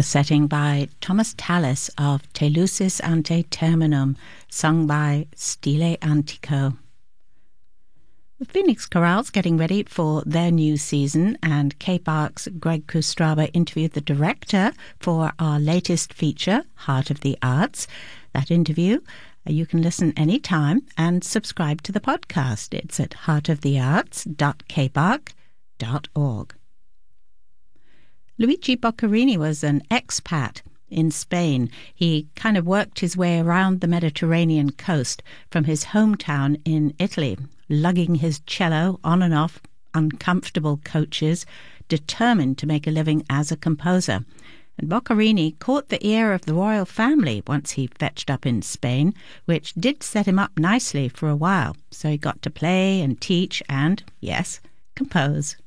setting by Thomas Tallis of Te Lucis ante terminum, sung by Stile Antico. The Phoenix Chorale's getting ready for their new season, and K-Park's Greg Kustraba interviewed the director for our latest feature, Heart of the Arts. That interview you can listen anytime and subscribe to the podcast. It's at heartofthearts.kpark.org. Luigi Boccherini was an expat in Spain. He kind of worked his way around the Mediterranean coast from his hometown in Italy, lugging his cello on and off uncomfortable coaches, determined to make a living as a composer. And Boccherini caught the ear of the royal family once he fetched up in Spain, which did set him up nicely for a while. So he got to play and teach and, yes, compose.